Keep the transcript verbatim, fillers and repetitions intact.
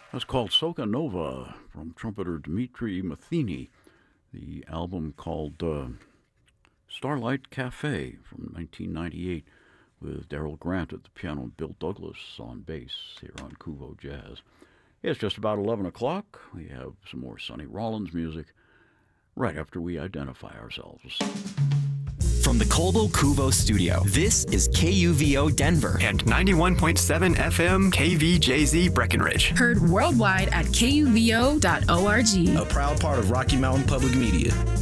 That's called Soca Nova from trumpeter Dmitri Matheny. The album called uh, Starlight Cafe from nineteen ninety-eight with Daryl Grant at the piano and Bill Douglas on bass here on Kuvo Jazz. It's just about eleven o'clock. We have some more Sonny Rollins music right after we identify ourselves. From the Colbo Kuvo studio, this is K U V O Denver and ninety-one point seven F M K V J Z Breckenridge. Heard worldwide at K U V O dot org. A proud part of Rocky Mountain Public Media.